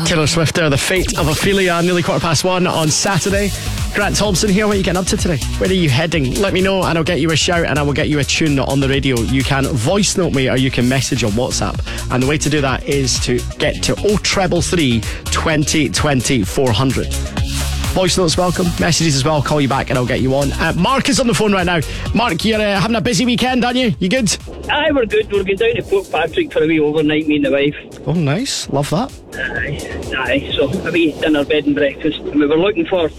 Taylor Swift there, The Fate of Ophelia, nearly 1:15 on Saturday. Grant Thompson here. What are you getting up to today? Where are you heading? Let me know and I'll get you a shout and I will get you a tune on the radio. You can voice note me or you can message on WhatsApp. And the way to do that is to get to 0333 20 20 400. Voice notes welcome, messages as well. I'll call you back and I'll get you on. Mark is on the phone right now. Mark, you're having a busy weekend, aren't you? You good? Aye, we're good. We're going down to Port Patrick for a wee overnight, me and the wife. Oh, nice. Love that. Aye, so a wee dinner, bed and breakfast. And we were looking for